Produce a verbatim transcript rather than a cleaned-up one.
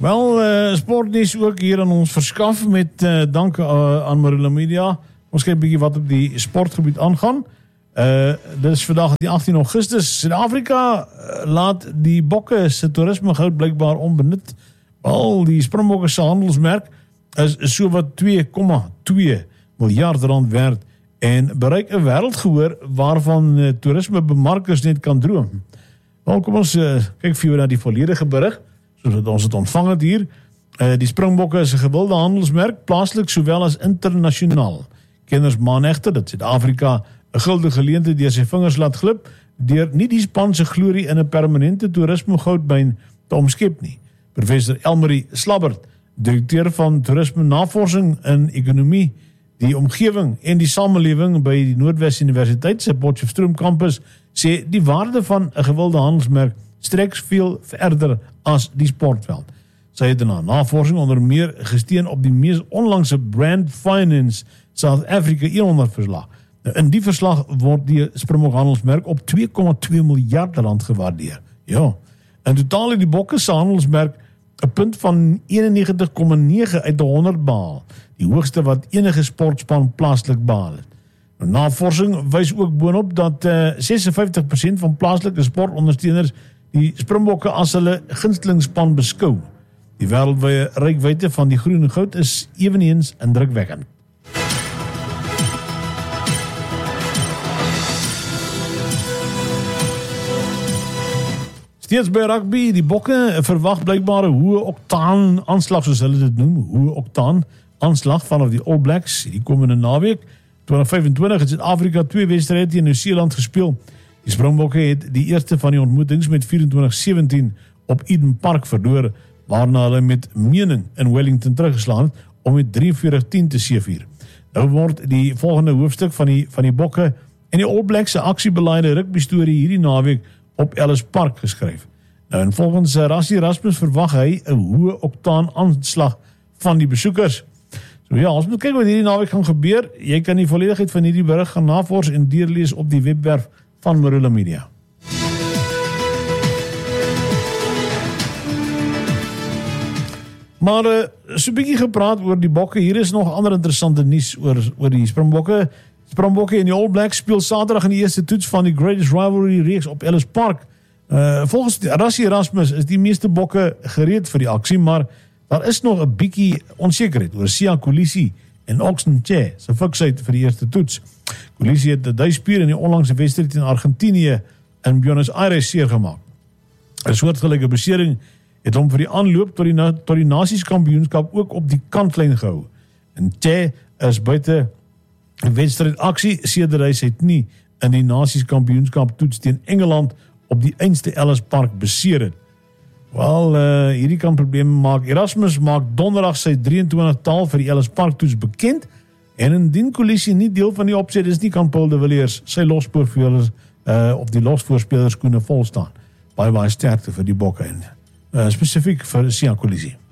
Wel, uh, sportnieuws ook hier aan ons verskaf met uh, dank uh, aan Marula Media. Ons kyk 'n bietjie wat op die sportgebied aangaan. Uh, dit is vandag die agtien Augustus. Suid-Afrika uh, laat die bokke se toerisme goud blykbaar onbenut. Al die Springbokke se handelsmerk is so wat twee komma twee miljard rand werd en bereik 'n wêreldgehoor waarvan uh, toerisme bemarkers net kan droom. Wel, kom ons uh, kyk vir jou na die volledige berig, soos ons het ontvang het hier. Uh, die Springbokke is 'n gewilde handelsmerk, plaaslik sowel as internasionaal. Kenners maan egter dat Suid-Afrika 'n gulden geleentheid deur sy vingers laat glip, deur nie die span se glorie in 'n permanente toerisme goudmyn te omskep nie. Professor Elmarie Slabbert, direkteur van toerisme navorsing in ekonomie, die omgewing en die samelewing by die Noordwes Universiteit se Potchefstroom kampus, sê die waarde van 'n gewilde handelsmerk strek veel verder as die sportveld. Sy het na navorsing onder meer gesteun op die mees onlangse Brand Finance South Africa honderd verslag. Nou, in die verslag word die Springbok handelsmerk op twee komma twee miljard rand gewaardeer. Ja, in totaal het die bokke se handelsmerk 'n punt van eenennegentig komma nege uit honderd behaal, die hoogste wat enige sportspan plaaslik behaal het. Nou, navorsing wys ook boonop dat uh, ses en vyftig persent van plaaslike sportondersteuners die Springbokke as hulle gunstelingsspan beskou. Die wêreldwye reikwyte van die groen en goud is eweneens indrukwekkend. Steeds by rugby, die bokke verwag blykbaar 'n hoë oktaan aanslag, soos hulle dit noem, hoë oktaan aanslag vanaf die All Blacks die komende naweek. twintig vyfentwintig het Suid-Afrika twee wedstryde teen Nieu-Seeland gespeel. Die Springbokke het die eerste van die ontmoetings met vyf-en-twintig sewentien op Eden Park verloor, waarna hulle met mening in Wellington teruggeslaan het om met drie en veertig tien te seëvier. Nou word die volgende hoofstuk van die van die bokke en die All Blacks se aksiebeleide rugby storie hierdie naweek op Ellis Park geskryf. Nou, en volgens Rassie Erasmus verwag hy 'n hoë oktaan aanslag van die besoekers. So ja, ons moet kyk wat hierdie naweek gaan gebeur. Jy kan die volledigheid van hierdie berig gaan navors en deurlees op die webwerf van Marula Media. Maar uh, so 'n bietjie gepraat oor die bokke. Hier is nog ander interessante nuus oor oor die Springbokke. Springbokke en die All Blacks speel Saterdag in die eerste toets van die Greatest Rivalry reeks op Ellis Park. Uh, volgens Rassie Erasmus is die meeste bokke gereed vir die aksie, maar daar is nog 'n bietjie onsekerheid oor Siya Kolisi en Oxen Che se fiksheid vir die eerste toets. Kolisi het 'n duispier in die onlangse wedstryd teen Argentinië in Buenos Aires seer gemaak. 'n Soortgelyke besering het hom vir die aanloop tot die tot die Nasies-kampioenskap ook op die kantlyn gehou. En Che is buite wedstryd aksie sedert hy sy nie in die Nasies-kampioenskap toets teen Engeland op die einste Ellis Park beseer het. Wel, uh, hierdie kan probleme maak. Erasmus maak donderdag sy drie en twintig taal vir die Ellis Park toets bekend, en indien Kolisi nie deel van die opset is nie, kan Paul de Villiers sy losvoorspelers uh, op die losvoorspelers skoene vol staan. Baie baie sterkte vir die bokke en uh, spesifiek vir Siya Kolisi.